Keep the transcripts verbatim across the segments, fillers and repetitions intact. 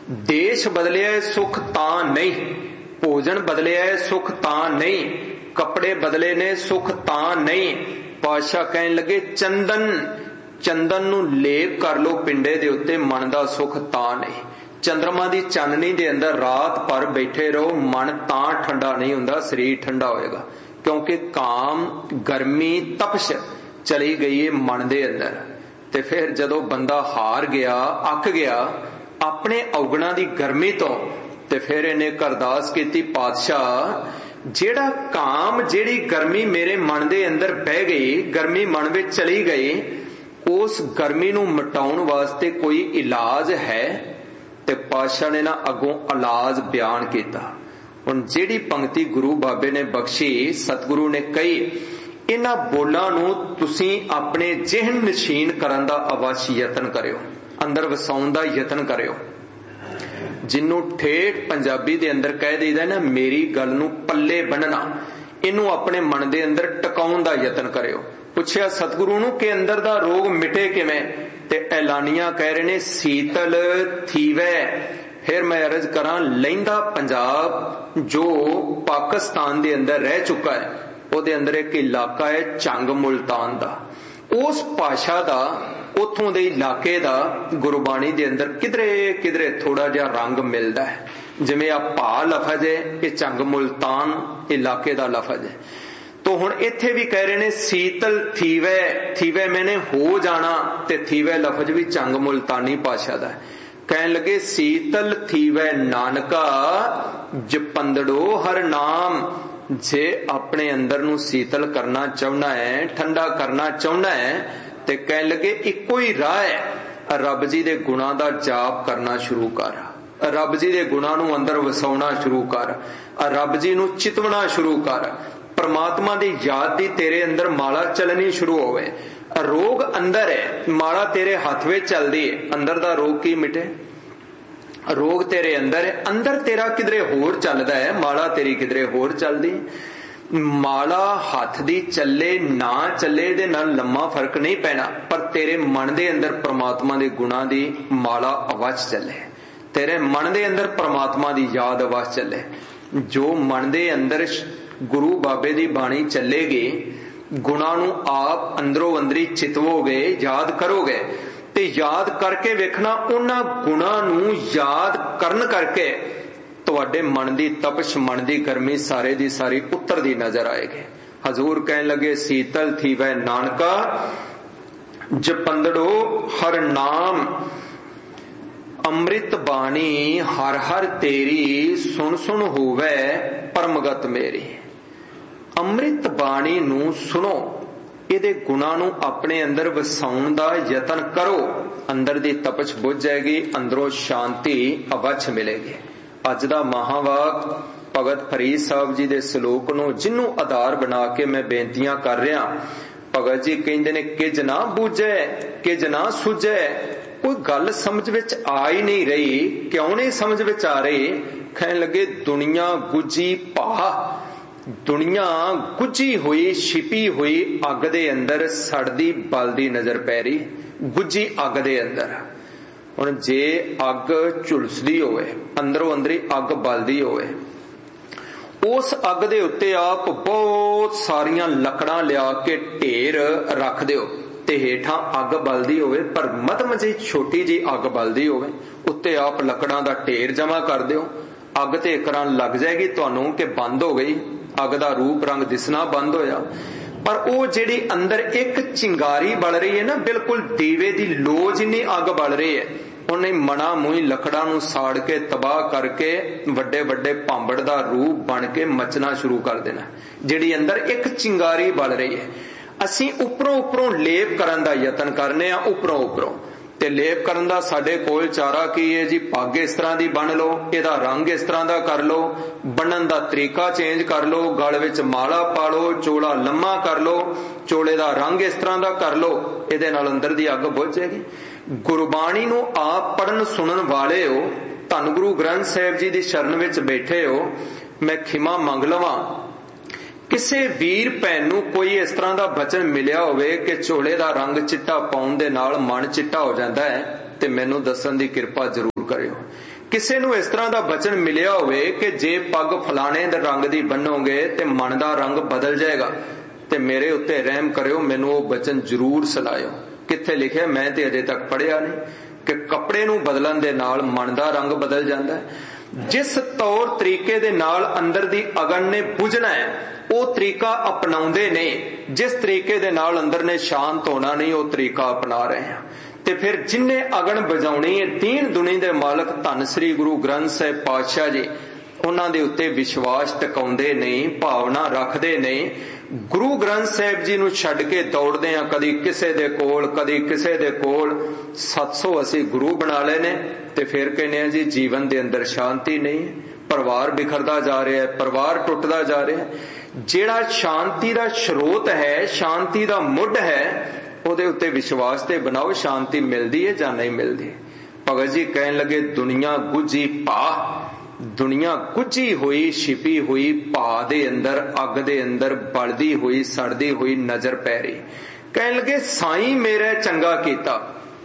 देश बदलिया सुख तां नहीं, भोजन बदलिया सुख तां नहीं, कपड़े बदले ने सुख तां नहीं। पातशाह कहन लगे चंदन चंदन नूं लेप कर लो पिंडे दे उत्ते, मन दा सुख तां नहीं। चंद्रमा दी चाननी दे अंदर रात भर बैठे रहो, मन तां ठंडा नहीं हुंदा, शरीर ठंडा होएगा, क्योंकि काम गर्मी तपश चली गई है मन दे अंदर। ते फिर जदों बंदा हार गया, अक गया अपने औगणा दी गर्मी तो, ते फिर इन्हें अरदास कीती, पातशाह जेड़ा काम जेड़ी गर्मी मेरे मन दे अंदर बह गई, गर्मी मन विच चली गई, उस गर्मी नूं मिटाउण वास्ते कोई इलाज है? ते पातशाह ने ना अगों इलाज बयान किया। हुण जेड़ी पंक्ति गुरु बाबे ने बख्शी, सतगुरु ने कही, इन्हां बोलां नूं तुसीं अपने जिहन नशीन करन दा अवश्य यतन करियो, अंदर वसाउण दा यतन करियो। जिन्नू ठेठ पंजाबी दे अंदर कह दईदा ना, मेरी गल नूं पल्ले बन्नना, इनू अपने मन दे अंदर टकाउण दा यतन करियो। पुछया सतगुरु नूं कि अंदर दा रोग मिटे किवें? ते ऐलानिया कह रहे ने सीतल थीवै। फिर मैं अर्ज करां, लहिंदा पंजाब जो पाकिस्तान दे अंदर रह चुका है, ਉਹਦੇ अंदर एक इलाका है झंग मुल्तान दा, उस भाषा दा उथों दे इलाके दा गुरबाणी दे अंदर किधरे किधरे थोड़ा जिहा रंग मिलदा है। जिवें आ भा लफज है, ये झंग मुल्तान इलाके दा लफज है। तो हुण इत्थे भी कह रहे ने सीतल थीवै, थीवै मैंने हो जाना, ते थीवै लफज भी झंग मुल्तानी भाषा दा है। कहन लगे सीतल थीवै नानका, जपंदड़ो हर नाम। जे अपने अंदर नूं शीतल करना चाहना है, ठंडा करना चाहना है, ते कहन लगे इक्को ही राह है, रब जी दे गुणां दा जाप करना शुरू कर, रब जी दे गुणां नूं अंदर वसाउणा शुरू कर, रब जी नूं चितवना शुरू कर, परमात्मा दी याद दी तेरे अंदर माला चलनी शुरू होवे। रोग अंदर है, माला तेरे हाथ विच चलदी है, अंदर दा रोग की मिटे? रोग तेरे अंदर है, अंदर तेरा किधरे होर चलदा है, माला तेरी किधरे होर चलदी। माला हाथ दी चले ना चले दे नाल लम्मा फर्क नहीं पैना, पर तेरे मन दे अंदर परमात्मा दे गुणां दी माला अवश्य चले, तेरे मन दे अंदर परमात्मा दी याद अवश्य चले। जो मन दे अंदर गुरु बाबे दी बाणी चलेगी, गुणां नूं आप अंदरों अंदरी चितवोगे, याद करोगे, ते याद करके वेखना उन्हां गुणां नूं याद करन करके तुहाडे मन दी तपश, मन दी गर्मी सारे दी सारी उतर दी नजर आएगी। हजूर कहन लगे सीतल थीवै नानका, जपंदड़ो हर नाम। अमृत बाणी हर हर तेरी, सुन सुन होवै परमगत मेरी। अमृत बाणी नूं सुनो, ਇਹਦੇ ਗੁਣਾਂ ਨੂੰ ਆਪਣੇ ਅੰਦਰ ਵਸਾਉਣ ਦਾ ਯਤਨ ਕਰੋ, ਅੰਦਰ ਦੀ ਤਪਸ਼ ਬੁੱਝ ਜਾਏਗੀ, ਅੰਦਰੋਂ ਸ਼ਾਂਤੀ ਅਵਛ ਮਿਲੇਗੀ। ਅੱਜ ਦਾ ਮਹਾਵਾਕ ਭਗਤ ਫਰੀਦ ਸਾਹਿਬ ਜੀ ਦੇ ਸ਼ਲੋਕ ਨੂੰ ਜਿਹਨੂੰ ਆਧਾਰ ਬਣਾ ਕੇ ਮੈਂ ਬੇਨਤੀਆਂ ਕਰ ਰਿਹਾ, ਭਗਤ ਜੀ ਕਹਿੰਦੇ ਨੇ ਕਿਜ ਨਾ ਬੂਝੈ ਕਿਜ ਨਾ ਸੁਝੈ। ਕੋਈ ਗੱਲ ਸਮਝ ਵਿੱਚ ਆ ਹੀ ਨਹੀਂ ਰਹੀ, ਕਿਉਂ ਨਹੀਂ ਸਮਝ ਵਿੱਚ ਆ ਰਹੀ? ਕਹਿਣ ਲੱਗੇ ਦੁਨੀਆ ਗੁੱਜੀ ਭਾ, दुनिया गुझी हुई छिपी हुई अग दे अंदर सड़दी बलदी नजर पै रही, गुझी अग दे अंदर। हुण जे अग झुलसदी होवे, अंदरों अंदरी अग बलदी होवे, उस अग दे उत्ते आप बहुत सारियां लकड़ां लिया के ढेर रख दिओ, ते हेठां अग बलदी होवे, पर मधम जी छोटी जी अग बलदी होवे, उत्ते आप लकड़ां दा ढेर जमा कर दिओ, अग ते एकरां लग जाएगी तुहानूं कि बंद हो गई, अग दा रूप रंग दिसना बंद होया। पर वो जिहड़ी अंदर एक चिंगारी बल रही है ना, बिल्कुल दीवे दी लो जिन्नी अग बल रही है, उन्हें मना मुही लकड़ा नूं साड़ के तबाह करके वड्डे वड्डे भांबड़ दा रूप बन के मचना शुरू कर देना। जिहड़ी अंदर एक चिंगारी बल रही है, असीं उपरों उपरों लेप करन दा यतन करने आ, उपरों उपरों ते लेप करन दा साडे कोल चारा की है जी, पग इस तरह दी बन लो, इहदा रंग इस तरह दा कर लो, बनन दा तरीका चेंज कर लो, गल विच माला पा लो, चोला लम्मा कर लो, चोले दा रंग इस तरह दा कर लो, इहदे नाल अंदर दी अग बुझ जाएगी। गुरबाणी नूं आप पढ़न सुनन वाले हो, धन गुरु ग्रंथ साहिब जी दी शरण विच बैठे हो, मैं खिमा मंग लवां किसे वीर भैन नूं कोई इस तरह का बचन मिलिया होवे कि झोले का रंग चिट्टा पाउण दे नाल मन चिट्टा हो जाता है, ते मैनूं दस्सण दी किरपा जरूर करियो। ਕਿਸੇ ਨੂੰ ਇਸ ਤਰ੍ਹਾਂ ਦਾ ਬਚਨ ਮਿਲਿਆ ਹੋਵੇ ਕਿ ਜੇ ਪੱਗ ਫਲਾਣੇ ਦੇ ਰੰਗ ਦੀ ਬੰਨੋਗੇ ਤੇ ਮਨ ਦਾ ਰੰਗ ਬਦਲ ਜਾਏਗਾ, ਤੇ ਮੇਰੇ ਉੱਤੇ ਰਹਿਮ ਕਰਿਓ, ਮੈਨੂੰ ਉਹ ਬਚਨ ਜ਼ਰੂਰ ਸੁਣਾਇਓ। ਕਿੱਥੇ ਲਿਖਿਆ? ਮੈਂ ਤੇ ਅਜੇ ਤੱਕ ਪੜ੍ਹਿਆ ਨਹੀਂ ਕਿ ਕੱਪੜੇ ਨੂੰ ਬਦਲਣ ਦੇ ਨਾਲ ਮਨ ਦਾ ਰੰਗ ਬਦਲ ਜਾਂਦਾ ਹੈ। ਜਿਸ ਤੌਰ ਤਰੀਕੇ ਦੇ ਨਾਲ ਅੰਦਰ ਦੀ ਅਗਨ ਨੇ ਬੁਝਣਾ ਹੈ ਉਹ ਤਰੀਕਾ ਅਪਣਾਉਂਦੇ ਨੇ, ਜਿਸ ਤਰੀਕੇ ਦੇ ਨਾਲ ਅੰਦਰ ਨੇ ਸ਼ਾਂਤ ਹੋਣਾ ਨਹੀਂ ਉਹ ਤਰੀਕਾ ਅਪਣਾ ਰਹੇ ਹਾਂ। ਤੇ ਫਿਰ ਜਿੰਨੇ ਅਗਨ ਬੁਝਾਉਣੀ ਹੈ, ਦੀਨ ਦੁਨੀ ਦੇ ਮਾਲਕ ਧੰਨ ਸ੍ਰੀ ਗੁਰੂ ਗ੍ਰੰਥ ਸਾਹਿਬ ਪਾਤਸ਼ਾਹ ਜੀ ਉਹਨਾਂ ਦੇ ਉੱਤੇ ਵਿਸ਼ਵਾਸ ਟਿਕਾਉਂਦੇ ਨਹੀਂ, ਭਾਵਨਾ ਰੱਖਦੇ ਨਹੀਂ। ਗੁਰੂ ਗ੍ਰੰਥ ਸਾਹਿਬ ਜੀ ਨੂੰ ਛੱਡ ਕੇ ਦੌੜਦੇ ਆ, ਕਦੀ ਕਿਸੇ ਦੇ ਕੋਲ ਕਦੀ ਕਿਸੇ ਦੇ ਕੋਲ। ਸੱਤ ਸੌ ਅਸੀਂ ਗੁਰੂ ਬਣਾ ਲਏ ਨੇ ਤੇ ਫਿਰ ਕਹਿੰਦੇ ਆ ਜੀ ਜੀਵਨ ਦੇ ਅੰਦਰ ਸ਼ਾਂਤੀ ਨਹੀਂ, ਪਰਿਵਾਰ ਬਿਖਰਦਾ ਜਾ ਰਿਹਾ ਹੈ, ਪਰਿਵਾਰ ਟੁੱਟਦਾ ਜਾ ਰਿਹਾ ਹੈ। ਜਿਹੜਾ ਸ਼ਾਂਤੀ ਦਾ ਸਰੋਤ ਹੈ, ਸ਼ਾਂਤੀ ਦਾ ਮੁੱਢ ਹੈ, ਉਹਦੇ ਉੱਤੇ ਵਿਸ਼ਵਾਸ ਤੇ ਬਣਾਓ, ਸ਼ਾਂਤੀ ਮਿਲਦੀ ਹੈ ਜਾਂ ਨਹੀਂ ਮਿਲਦੀ। ਭਗਤ ਜੀ ਕਹਿਣ ਲੱਗੇ ਦੁਨੀਆ ਗੁੱਝੀ ਭਾ, ਦੁਨੀਆ ਗੁੱਝੀ ਹੋਈ ਛਿਪੀ ਹੋਈ ਭਾ ਦੇ ਅੰਦਰ, ਅੱਗ ਦੇ ਅੰਦਰ ਬਲਦੀ ਹੋਈ ਸੜਦੀ ਹੋਈ ਨਜ਼ਰ ਪੈ ਰਹੀ। ਕਹਿਣ ਲੱਗੇ ਸਾਈਂ ਮੇਰਾ ਚੰਗਾ ਕੀਤਾ।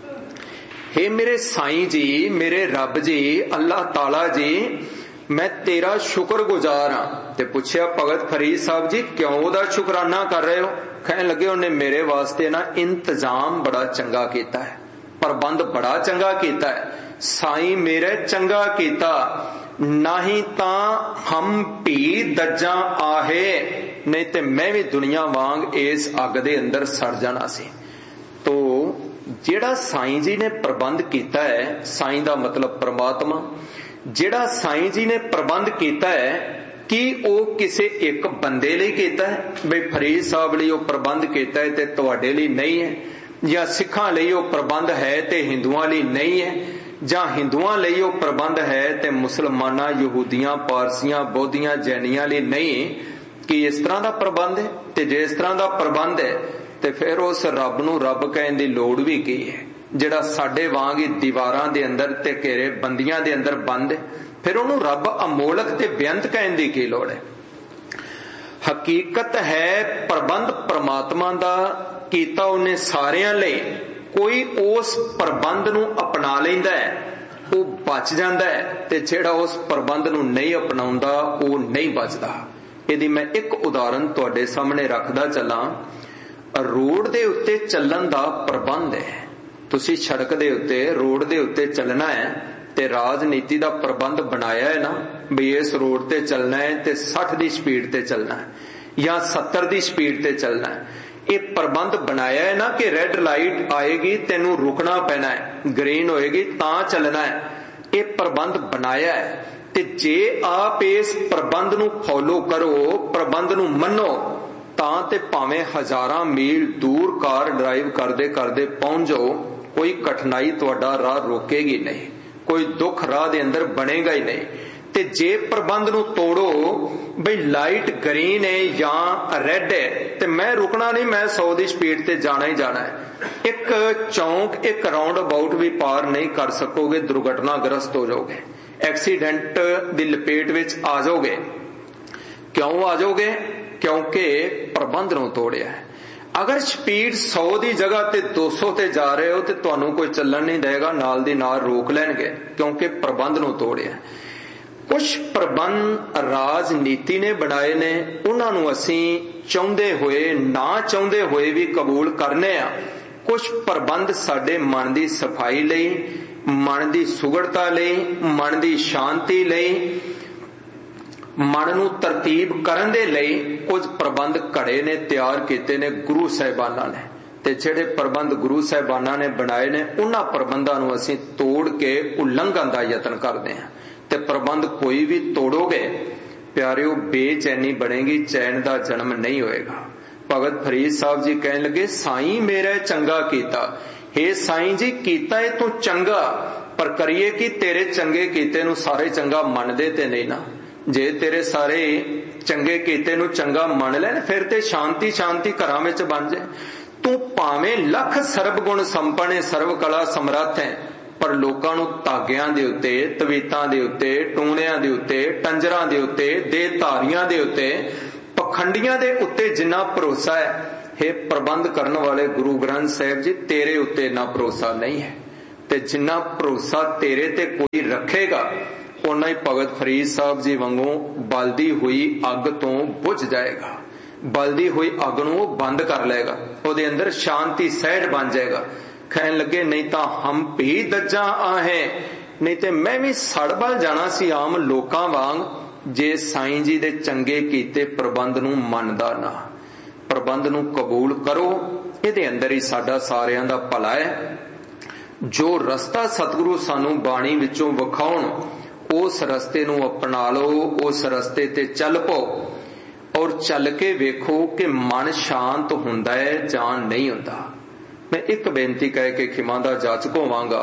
हे ਮੇਰੇ ਸਾਈਂ ਜੀ, ਮੇਰੇ ਰੱਬ ਜੀ, ਅੱਲਾਹ ਤਾਲਾ ਜੀ, ਮੈਂ ਤੇਰਾ ਸ਼ੁਕਰਗੁਜ਼ਾਰ ਹਾਂ। ਤੇ ਪੁੱਛਿਆ ਭਗਤ ਫਰੀਦ ਸਾਹਿਬ ਜੀ ਕਿਉਂ ਉਹਦਾ ਸ਼ੁਕਰਾਨਾ ਕਰ ਰਹੇ ਹੋ? ਕਹਿਣ ਲੱਗੇ ਉਹਨੇ ਮੇਰੇ ਵਾਸਤੇ ਨਾ ਇੰਤਜ਼ਾਮ ਬੜਾ ਚੰਗਾ ਕੀਤਾ ਹੈ, ਪ੍ਰਬੰਧ ਬੜਾ ਚੰਗਾ ਕੀਤਾ ਹੈ। ਸਾਈਂ ਮੇਰੇ ਚੰਗਾ ਕੀਤਾ, ਨਹੀਂ ਤਾਂ ਹਮ ਭੀ ਦੱਜਾਂ ਆਹੇ, ਨਹੀਂ ਤੇ ਮੈਂ ਵੀ ਦੁਨੀਆ ਵਾਂਗ ਇਸ ਅੱਗ ਦੇ ਅੰਦਰ ਸੜ ਜਾਣਾ ਸੀ। ਤੋ ਜਿਹੜਾ ਸਾਈਂ ਜੀ ਨੇ ਪ੍ਰਬੰਧ ਕੀਤਾ ਹੈ, ਸਾਈਂ ਦਾ ਮਤਲਬ ਪ੍ਰਮਾਤਮਾ, ਜਿਹੜਾ ਸਾਈਂ ਜੀ ਨੇ ਪ੍ਰਬੰਧ ਕੀਤਾ ਹੈ ਕਿ ਉਹ ਕਿਸੇ ਇੱਕ ਬੰਦੇ ਲਈ ਕੀਤਾ ਹੈ? ਬਈ ਫਰੀਦ ਸਾਹਿਬ ਲਈ ਉਹ ਪ੍ਰਬੰਧ ਕੀਤਾ ਹੈ ਤੇ ਤੁਹਾਡੇ ਲਈ ਨਹੀਂ ਹੈ, ਜਾਂ ਸਿੱਖਾਂ ਲਈ ਉਹ ਪ੍ਰਬੰਧ ਹੈ ਤੇ ਹਿੰਦੂਆਂ ਲਈ ਨਹੀਂ ਹੈ, ਜਾਂ ਹਿੰਦੂਆਂ ਲਈ ਉਹ ਪ੍ਰਬੰਧ ਹੈ ਤੇ ਮੁਸਲਮਾਨਾਂ, ਯਹੂਦੀਆਂ, ਪਾਰਸੀਆਂ, ਬੋਧੀਆਂ, ਜੈਨੀਆਂ ਲਈ ਨਹੀਂ? ਕਿ ਇਸ ਤਰ੍ਹਾਂ ਦਾ ਪ੍ਰਬੰਧ ਹੈ? ਤੇ ਜੇ ਇਸ ਤਰ੍ਹਾਂ ਦਾ ਪ੍ਰਬੰਧ ਹੈ ਤੇ ਫਿਰ ਉਸ ਰੱਬ ਨੂੰ ਰੱਬ ਕਹਿਣ ਦੀ ਲੋੜ ਵੀ ਕੀ ਹੈ, ਜਿਹੜਾ ਸਾਡੇ ਵਾਂਗ ਹੀ ਦੀਵਾਰਾਂ ਦੇ ਅੰਦਰ ਤੇ ਘੇਰੇ ਬੰਦੀਆਂ ਦੇ ਅੰਦਰ ਬੰਦ ਹੈ? ਫਿਰ ਉਹਨੂੰ ਰੱਬ ਅਮੋਲਕ ਤੇ ਬੇਅੰਤ ਕਹਿਣ ਦੀ ਕੀ ਲੋੜ ਹੈ? ਹਕੀਕਤ ਹੈ ਪ੍ਰਬੰਧ ਪ੍ਰਮਾਤਮਾ ਦਾ ਕੀਤਾ ਉਹਨੇ ਸਾਰਿਆਂ ਲਈ। ਕੋਈ ਉਸ ਪ੍ਰਬੰਧ ਨੂੰ ਅਪਣਾ ਲੈਂਦਾ ਹੈ ਉਹ ਬਚ ਜਾਂਦਾ ਹੈ, ਤੇ ਜਿਹੜਾ ਉਸ ਪ੍ਰਬੰਧ ਨੂੰ ਨਹੀਂ ਅਪਣਾਉਂਦਾ ਉਹ ਨਹੀਂ ਬਚਦਾ। ਇਹਦੀ ਮੈਂ ਇੱਕ ਉਦਾਹਰਨ ਤੁਹਾਡੇ ਸਾਹਮਣੇ ਰੱਖਦਾ ਚੱਲਾਂ। ਰੋਡ ਦੇ ਉੱਤੇ ਚੱਲਣ ਦਾ ਪ੍ਰਬੰਧ ਹੈ। ਤੁਸੀਂ ਸੜਕ ਦੇ ਉੱਤੇ, ਰੋਡ ਦੇ ਉੱਤੇ ਚੱਲਣਾ ਹੈ ਤੇ ਰਾਜਨੀਤੀ ਦਾ ਪ੍ਰਬੰਧ ਬਣਾਇਆ ਹੈ ਨਾ ਵੀ ਇਸ ਰੋਡ ਤੇ ਚੱਲਣਾ ਹੈ ਤੇ ਸੱਠ ਦੀ ਸਪੀਡ ਤੇ ਚੱਲਣਾ ਹੈ ਜਾਂ ਸੱਤਰ ਦੀ ਸਪੀਡ ਤੇ ਚੱਲਣਾ ਹੈ। ਇਹ ਪ੍ਰਬੰਧ ਬਣਾਇਆ ਹੈ ਨਾ ਕਿ ਰੈੱਡ ਲਾਈਟ ਆਏਗੀ ਤੈਨੂੰ ਰੁਕਣਾ ਪੈਣਾ ਹੈ, ਗ੍ਰੀਨ ਹੋਏਗੀ ਤਾਂ ਚੱਲਣਾ ਹੈ। ਇਹ ਪ੍ਰਬੰਧ ਬਣਾਇਆ ਹੈ। ਤੇ ਜੇ ਆਪ ਇਸ ਪ੍ਰਬੰਧ ਨੂੰ ਫੋਲੋ ਕਰੋ, ਪ੍ਰਬੰਧ ਨੂੰ ਮੰਨੋ, ਤਾਂ ਤੇ ਭਾਵੇਂ ਹਜ਼ਾਰਾਂ ਮੀਲ ਦੂਰ ਕਾਰ ਡਰਾਈਵ ਕਰਦੇ ਕਰਦੇ ਪਹੁੰਚ ਜਾਓ, ਕੋਈ ਕਠਿਨਾਈ ਤੁਹਾਡਾ ਰਾਹ ਰੋਕੇਗੀ ਨਹੀਂ, ਕੋਈ ਦੁੱਖ ਰਾਹ ਦੇ ਅੰਦਰ ਬਣੇਗਾ ਹੀ ਨਹੀਂ। ਤੇ ਜੇ ਪ੍ਰਬੰਧ ਨੂੰ ਤੋੜੋ ਬਈ ਲਾਈਟ ਗ੍ਰੀਨ ਹੈ ਜਾਂ ਰੈੱਡ ਹੈ ਤੇ ਮੈਂ ਰੁਕਣਾ ਨਹੀਂ, ਮੈਂ ਸੌ ਦੀ ਸਪੀਡ ਤੇ ਜਾਣਾ ਹੀ ਜਾਣਾ ਹੈ, ਇੱਕ ਚੌਂਕ ਇੱਕ ਰਾਉਂਡ ਅਬਾਊਟ ਵੀ ਪਾਰ ਨਹੀਂ ਕਰ ਸਕੋਗੇ, ਦੁਰਘਟਨਾਗ੍ਰਸਤ ਹੋ ਜਾਓਗੇ, ਐਕਸੀਡੈਂਟ ਦੀ ਲਪੇਟ ਵਿੱਚ ਆ ਜਾਓਗੇ। ਕਿਉਂ ਆ ਜਾਓਗੇ? ਕਿਉਂਕਿ ਪ੍ਰਬੰਧ ਨੂੰ ਤੋੜਿਆ ਹੈ। ਅਗਰ ਸਪੀਡ ਸੌ ਦੀ ਜਗ੍ਹਾ ਤੇ ਦੋ ਸੌ ਤੇ ਜਾ ਰਹੇ ਹੋ ਤੇ ਤੁਹਾਨੂੰ ਕੋਈ ਚੱਲਣ ਨਹੀਂ ਦੇਗਾ, ਨਾਲ ਦੀ ਨਾਲ ਰੋਕ ਲੈਣਗੇ, ਕਿਉਂਕਿ ਪ੍ਰਬੰਧ ਨੂੰ ਤੋੜਿਆ। ਕੁਛ ਪ੍ਰਬੰਧ ਰਾਜਨੀਤੀ ਨੇ ਬਣਾਏ ਨੇ, ਉਹਨਾਂ ਨੂੰ ਅਸੀਂ ਚਾਹੁੰਦੇ ਹੋਏ ਨਾ ਚਾਹੁੰਦੇ ਹੋਏ ਵੀ ਕਬੂਲ ਕਰਨੇ ਆ। ਕੁਛ ਪ੍ਰਬੰਧ ਸਾਡੇ ਮਨ ਦੀ ਸਫਾਈ ਲਈ, ਮਨ ਦੀ ਸੁਗੜਤਾ ਲਈ, ਮਨ ਦੀ ਸ਼ਾਂਤੀ ਲਈ, ਮਨ ਨੂੰ ਤਰਤੀਬ ਕਰਨ ਦੇ ਲਈ ਕੁਝ ਪ੍ਰਬੰਧ ਘੜੇ ਨੇ ਤਿਆਰ ਕੀਤੇ ਨੇ ਗੁਰੂ ਸਾਹਿਬਾਨਾਂ ਨੇ। ਤੇ ਜਿਹੜੇ ਪ੍ਰਬੰਧ ਗੁਰੂ ਸਾਹਿਬਾਨਾਂ ਨੇ ਬਣਾਏ ਨੇ ਉਹਨਾਂ ਪ੍ਰਬੰਧਾਂ ਨੂੰ ਅਸੀਂ ਤੋੜ ਕੇ ਉਲੰਘਣ ਦਾ ਯਤਨ ਕਰਦੇ ਹਾਂ। ਤੇ ਪ੍ਰਬੰਧ ਕੋਈ ਵੀ ਤੋੜੋਗੇ ਪਿਆਰਿਓ ਬੇਚੈਨੀ ਬਣੇਗੀ, ਚੈਨ ਦਾ ਜਨਮ ਨਹੀਂ ਹੋਏਗਾ। ਭਗਤ ਫਰੀਦ ਸਾਹਿਬ ਜੀ ਕਹਿਣ ਲੱਗੇ ਸਾਈਂ ਮੇਰਾ ਚੰਗਾ ਕੀਤਾ। हे ਸਾਈਂ ਜੀ ਕੀਤਾ ਇਹ ਤੂੰ ਚੰਗਾ, ਪਰ ਕਰੀਏ ਕਿ ਤੇਰੇ ਚੰਗੇ ਕੀਤੇ ਨੂੰ ਸਾਰੇ ਚੰਗਾ ਮੰਨਦੇ ਤੇ ਨਹੀਂ ਨਾ। ਜੇ ਤੇਰੇ ਸਾਰੇ ਚੰਗੇ ਕੀਤੇ ਨੂੰ ਚੰਗਾ ਮੰਨ ਲੈਣ ਫਿਰ ਤੇ ਸ਼ਾਂਤੀ ਸ਼ਾਂਤੀ ਘਰਾਂ ਵਿੱਚ ਬਣ ਜਾਏ। ਤੂੰ ਭਾਵੇਂ ਲੱਖ ਸਰਬ ਗੁਣ ਸੰਪੰਨ ਸਰਬ ਕਲਾ ਸਮਰੱਥ ਹੈ, ਪਰ ਲੋਕਾਂ ਨੂੰ ਧਾਗਿਆਂ ਦੇ ਉੱਤੇ, ਤਵੀਤਾਂ ਦੇ ਉੱਤੇ, ਟੂਣਿਆਂ ਦੇ ਉੱਤੇ, ਟੰਜਰਾਂ ਦੇ ਉੱਤੇ, ਦੇ ਧਾਰੀਆਂ ਦੇ ਉੱਤੇ, ਪਖੰਡੀਆਂ ਦੇ ਉੱਤੇ ਜਿੰਨਾ ਭਰੋਸਾ ਹੈ, हे ਪ੍ਰਬੰਧ ਕਰਨ ਵਾਲੇ ਗੁਰੂ ਗ੍ਰੰਥ ਸਾਹਿਬ ਜੀ ਤੇਰੇ ਉੱਤੇ ਨਾ ਭਰੋਸਾ ਨਹੀਂ ਹੈ। ते जिन्ना भरोसा तेरे ते कोई रखेगा उन्ना ही भगत फरीद साहब जी वांगू बलदी हुई अग तो बुझ जाएगा। बलदी हुई अग नूं बंद कर लेगा, उहदे अंदर शांति सहज बन जाएगा। कहन लगे नहीं तो हम भी दज्जा आहे, नहीं तो मैं भी सड़ बल जाना सी आम लोकां वांग जे साईं जी दे चंगे कीते प्रबंध नूं मनदा ना। प्रबंध नूं कबूल करो, इहदे अंदर ही साडा सारियां दा भला है। जो रस्ता सतगुरु सानू बाणी विचों विखाउण उस रस्ते नूं अपना लो, उस रस्ते ते चल पो और चल के वेखो कि मन शांत हुंदा है जां नहीं हुंदा। मैं एक बेनती कह के खिमा दा जाचक होवांगा,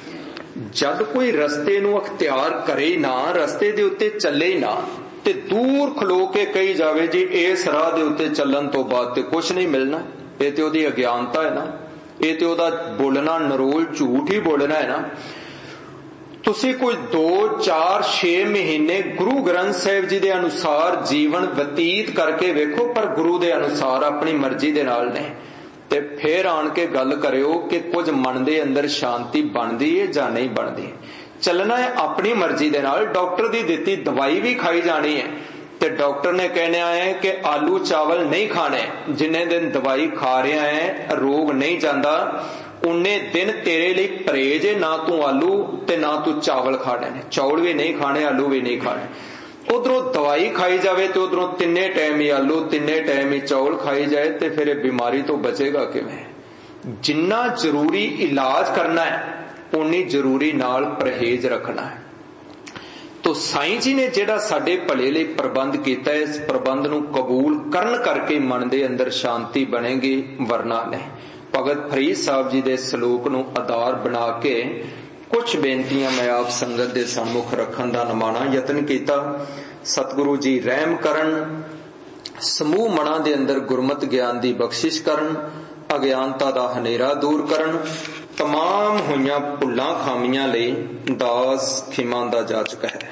जद कोई रस्ते नूं अख्तियार करे ना, रस्ते दे उत्ते चले ही ना, ते दूर खलो के कही जावे जी इस राह दे उत्ते चलण तो बाद ते कुछ नहीं मिलना, ये ते ओहदी अज्ञानता है ना, ये ते ओहदा बोलना नरोल झूठ ही बोलना है ना। तुसी कोई दो चार छे महीने गुरु ग्रंथ साहिब जी दे अनुसार जीवन व्यतीत करके वेखो, पर गुरु दे अनुसार अपनी मर्जी दे नाल ने, ते फिर आन के गल करियो कि कुछ मन दे अंदर शांति बनदी है जां नहीं बनदी। चलना है अपनी मर्जी दे नाल, डॉक्टर दी दित्ती दवाई भी खाई जानी है, ते डॉक्टर ने कहना है कि आलू चावल नहीं खाने, जिन्ने दिन दवाई खा रहा है रोग नहीं जाता उन्ने दिन तेरे लिए परहेज है, ना तू आलू ते ना तू चावल खाने ने, चौल भी नहीं खाने आलू भी नहीं खाने। उधरों दवाई खाई जाए तो उधरों तिन्ने टाइम ही आलू तिन्ने टाइम ही चौल खाई जाए तो फिर बीमारी तो बचेगा किवें। जिन्ना जरूरी इलाज करना है उन्नी जरूरी नाल परहेज रखना है। तो साईं जी ने जिहड़ा साडे भले लई प्रबंध कीता है, इस प्रबंध नूं कबूल करन करके मन दे अंदर शांति बनेगी, वरना नहीं। भगत फरीद साहब जी दे सलूक नूं आधार बना के कुछ बेनतियां मैं आप संगत दे सम्मुख रखण दा नमाणा यतन कीता। सतगुरु जी रहम करन, समूह मना दे अंदर गुरमत ज्ञान दी बख्शिश करन, अज्ञानता दा हनेरा दूर करन। तमाम होइयां भुल्लां खामियां लई दास खिमा दा जाचक है।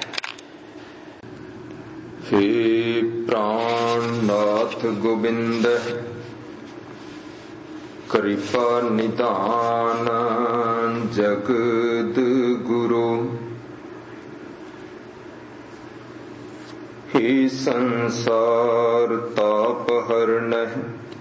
हे प्राणनाथ गोबिंद कृपा निधान जगद गुरु, हे संसार ताप हरण